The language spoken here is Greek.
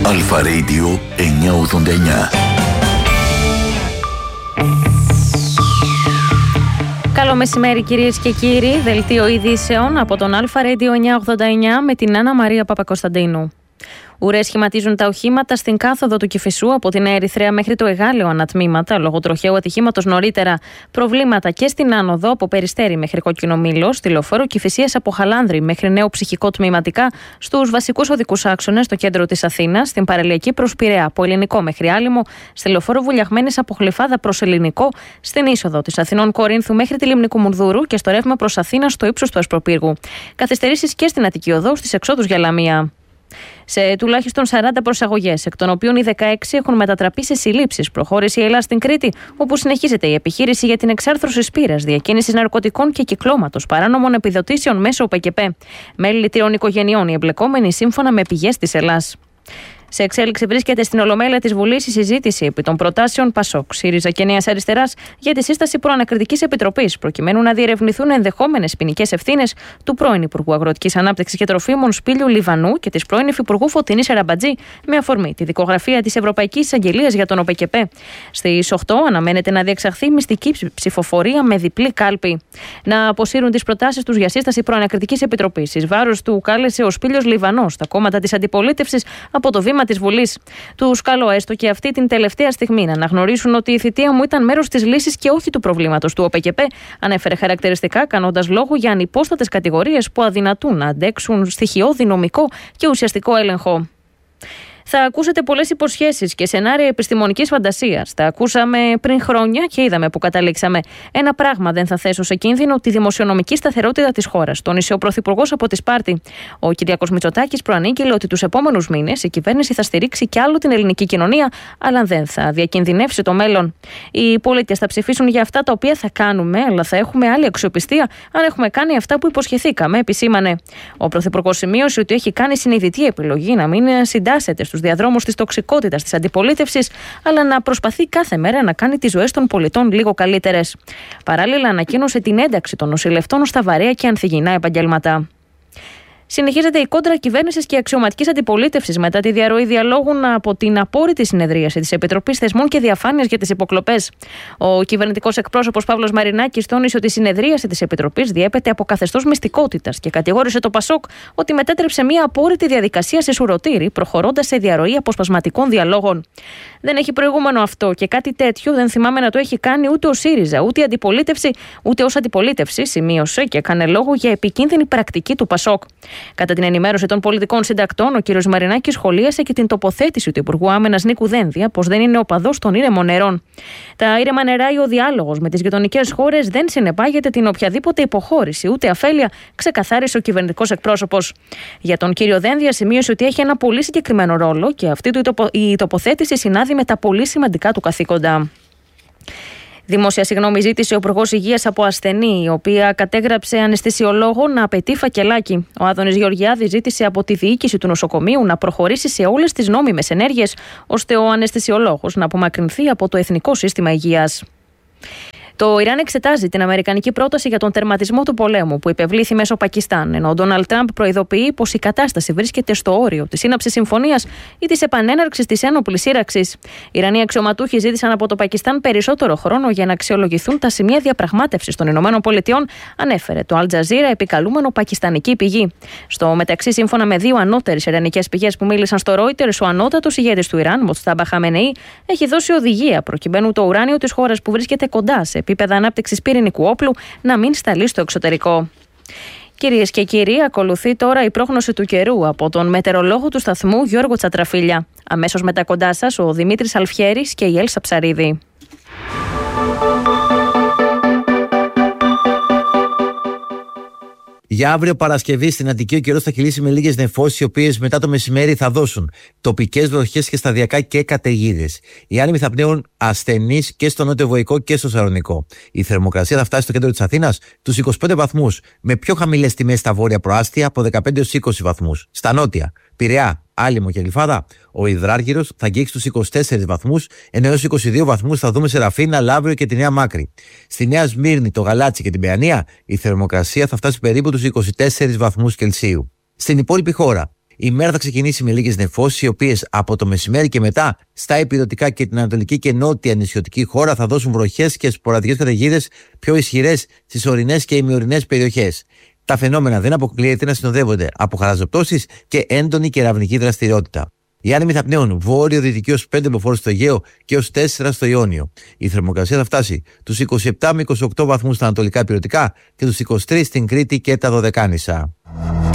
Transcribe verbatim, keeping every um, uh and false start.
Αλφα Radio εννιακόσια ογδόντα εννιά. Καλό μεσημέρι κυρίες και κύριοι, δελτίο ειδήσεων από τον Αλφα Radio εννιακόσια ογδόντα εννιά με την Άννα Μαρία Παπακοσταντίνου. Ουρές σχηματίζουν τα οχήματα στην κάθοδο του Κηφισού από την Ερυθρέα μέχρι το Εγάλεο ανατμήματα λόγω τροχαίου ατυχήματος νωρίτερα. Προβλήματα και στην άνοδο από Περιστέρι μέχρι Κόκκινο Μήλο, στη λεωφόρο Κηφισίας από Χαλάνδρη μέχρι Νέο Ψυχικό τμηματικά, στους βασικούς οδικούς άξονες στο κέντρο της Αθήνας, στην παραλιακή προς Πειραιά από Ελληνικό μέχρι Άλυμο, στη λεωφόρο Βουλιαγμένης από Χλυφάδα προς Ελληνικό, στην είσοδο της Αθηνών Κορίνθου μέχρι τη Λιμνικού Μουρδούρου και στο ρεύμα προς Αθήνα στο ύψος του Ασπροπύργου. Καθυστερήσεις και στην Αττική Οδό στις εξόδους για Λαμία. Σε τουλάχιστον σαράντα προσαγωγές, εκ των οποίων οι δεκαέξι έχουν μετατραπεί σε συλλήψεις, προχώρησε η Ελλάδα στην Κρήτη, όπου συνεχίζεται η επιχείρηση για την εξάρθρωση σπήρας, διακίνησης ναρκωτικών και κυκλώματος παράνομων επιδοτήσεων μέσω ΟΠΕΚΕΠΕ. Μέλη τριών οικογενειών οι εμπλεκόμενοι σύμφωνα με πηγές της Ελλάς. Σε εξέλιξη βρίσκεται στην Ολομέλεια της Βουλής η συζήτηση επί των προτάσεων Πασόκ, ΣΥΡΙΖΑ και Νέας Αριστεράς για τη σύσταση προανακριτικής επιτροπής, προκειμένου να διερευνηθούν ενδεχόμενες ποινικές ευθύνες του πρώην Υπουργού Αγροτικής Ανάπτυξης και Τροφίμων Σπύλιου Λιβανού και της πρώην Υφυπουργού Φωτεινής Σαραμπατζή, με αφορμή τη δικογραφία της Ευρωπαϊκής Εισαγγελίας για τον ΟΠΕΚΕΠΕ. Στις οκτώ αναμένεται να διεξαχθεί μυστική ψηφοφορία με διπλή κάλπη. Να αποσύρουν τις προτάσεις τους για σύσταση προανακριτικής επιτροπής εις βάρος του κάλεσε ο Σπύλιος Λιβανός στα κόμματα της αντιπολίτευσης από το βήμα της Βουλής. Τους καλώ έστω και αυτή την τελευταία στιγμή να αναγνωρίσουν ότι η θητεία μου ήταν μέρος της λύσης και όχι του προβλήματος του ΟΠΕΚΕΠΕ, ανέφερε χαρακτηριστικά, κάνοντας λόγο για ανυπόστατες κατηγορίες που αδυνατούν να αντέξουν στοιχειώδη νομικό και ουσιαστικό έλεγχο. Θα ακούσετε πολλές υποσχέσεις και σενάρια επιστημονικής φαντασίας. Τα ακούσαμε πριν χρόνια και είδαμε που καταλήξαμε. Ένα πράγμα δεν θα θέσω σε κίνδυνο: τη δημοσιονομική σταθερότητα της χώρας, τόνισε ο Πρωθυπουργός από τη Σπάρτη. Ο Κυριάκος Μητσοτάκης προανήγγειλε ότι τους επόμενους μήνες η κυβέρνηση θα στηρίξει κι άλλο την ελληνική κοινωνία, αλλά δεν θα διακινδυνεύσει το μέλλον. Οι πολίτες θα ψηφίσουν για αυτά τα οποία θα κάνουμε, αλλά θα έχουμε άλλη αξιοπιστία αν έχουμε κάνει αυτά που υποσχεθήκαμε, επισήμανε. Ο Πρωθυπουργός σημείωσε ότι έχει κάνει συνειδητή επιλογή να μην συντάσσεται στους διαδρόμους της τοξικότητας της αντιπολίτευσης, αλλά να προσπαθεί κάθε μέρα να κάνει τις ζωές των πολιτών λίγο καλύτερες. Παράλληλα, ανακοίνωσε την ένταξη των νοσηλευτών στα βαρέα και ανθυγιεινά επαγγέλματα. Συνεχίζεται η κόντρα κυβέρνησης και αξιωματικής αντιπολίτευσης μετά τη διαρροή διαλόγων από την απόρριτη συνεδρίαση της Επιτροπής Θεσμών και Διαφάνειας για τις υποκλοπές. Ο κυβερνητικός εκπρόσωπος Παύλος Μαρινάκης τόνισε ότι η συνεδρίαση της Επιτροπής διέπεται από καθεστώς μυστικότητας και κατηγόρησε το Πασόκ ότι μετέτρεψε μια απόρριτη διαδικασία σε σουρωτήρι, προχωρώντας σε διαρροή αποσπασματικών διαλόγων. Δεν έχει προηγούμενο αυτό και κάτι τέτοιο δεν θυμάμαι να το έχει κάνει ούτε ο ΣΥΡΙΖΑ, ούτε η αντιπολίτευση, ούτε ως αντιπολίτευση, σημείωσε και έκανε λόγο για επικίνδυνη πρακτική του Πασόκ. Κατά την ενημέρωση των πολιτικών συντακτών, ο κ. Μαρινάκης σχολίασε και την τοποθέτηση του Υπουργού Άμυνας Νίκου Δένδια πως δεν είναι οπαδός των ήρεμων νερών. Τα ήρεμα νερά ή ο διάλογος με τις γειτονικές χώρες δεν συνεπάγεται την οποιαδήποτε υποχώρηση ούτε αφέλεια, ξεκαθάρισε ο κυβερνητικός εκπρόσωπος. Για τον κ. Δένδια σημείωσε ότι έχει ένα πολύ συγκεκριμένο ρόλο και αυτή του η τοποθέτηση συνάδει με τα πολύ σημαντικά του καθήκοντα. Δημόσια συγγνώμη ζήτησε ο Υπουργός Υγείας από ασθενή, η οποία κατέγραψε αναισθησιολόγο να απαιτεί φακελάκι. Ο Άδωνης Γεωργιάδης ζήτησε από τη διοίκηση του νοσοκομείου να προχωρήσει σε όλες τις νόμιμες ενέργειες, ώστε ο αναισθησιολόγος να απομακρυνθεί από το Εθνικό Σύστημα Υγείας. Το Ιράν εξετάζει την αμερικανική πρόταση για τον τερματισμό του πολέμου που υπευλήθη μέσω Πακιστάν, ενώ ο Ντόναλντ Τραμπ προειδοποιεί πως η κατάσταση βρίσκεται στο όριο της σύναψης συμφωνίας ή της επανέναρξης της ένοπλης σύραξης. Οι Ιρανοί αξιωματούχοι ζήτησαν από το Πακιστάν περισσότερο χρόνο για να αξιολογηθούν τα σημεία διαπραγμάτευσης των ΗΠΑ, ανέφερε το Αλ Τζαζίρα επικαλούμενο πακιστανική πηγή. Στο μεταξύ, σύμφωνα με δύο ανώτερες ιρανικές πηγές που μίλησαν στο Reuters, ο ανώτατος ηγέτης του Ιράν, Μοστάμπα Χαμενεή, έχει δώσει οδηγία προκειμένου το ουράνιο της χώρας που βρίσκεται κοντά σε επίπεδα ανάπτυξης πυρηνικού όπλου να μην σταλεί στο εξωτερικό. Κυρίες και κύριοι, ακολουθεί τώρα η πρόγνωση του καιρού από τον μετεωρολόγο του σταθμού Γιώργο Τσατραφίλια. Αμέσως μετά κοντά σας ο Δημήτρης Αλφιέρης και η Έλσα Ψαρίδη. Για αύριο Παρασκευή στην Αττική ο καιρός θα κυλήσει με λίγες νεφώσεις, οι οποίες μετά το μεσημέρι θα δώσουν τοπικές βροχές και σταδιακά και καταιγίδες. Οι άνεμοι θα πνέουν ασθενείς και στο νότιο-βοϊκό και στο Σαλονικό. Η θερμοκρασία θα φτάσει στο κέντρο της Αθήνας τους είκοσι πέντε βαθμούς, με πιο χαμηλές τιμές στα βόρεια προάστια από δεκαπέντε έως είκοσι βαθμούς. Στα νότια, Πειραιά, Άλυμο και Γλυφάδα, ο υδράργυρος θα αγγίξει τους είκοσι τέσσερις βαθμούς, ενώ έως είκοσι δύο βαθμούς θα δούμε σε Ραφίνα, Λαύριο και τη Νέα Μάκρη. Στη Νέα Σμύρνη, το Γαλάτσι και την Παιανία, η θερμοκρασία θα φτάσει περίπου τους είκοσι τέσσερις βαθμούς Κελσίου. Στην υπόλοιπη χώρα, Η μέρα θα ξεκινήσει με λίγες νεφώσεις, οι οποίες από το μεσημέρι και μετά στα ηπειρωτικά και την ανατολική και νότια νησιωτική χώρα θα δώσουν βροχές και σποραδικές καταιγίδες πιο ισχυρές στις ορεινές και ημιορεινές περιοχές. Τα φαινόμενα δεν αποκλείεται να συνοδεύονται από χαλαζοπτώσεις και έντονη κεραυνική δραστηριότητα. Οι άνεμοι θα πνέουν βόρειο-δυτική ως πέντε μποφόρ στο Αιγαίο και ως τέσσερα στο Ιόνιο. Η θερμοκρασία θα φτάσει τους είκοσι επτά με είκοσι οκτώ βαθμούς στα ανατολικά ηπειρωτικά και τους είκοσι τρεις στην Κρήτη και τα Δωδεκάνησα.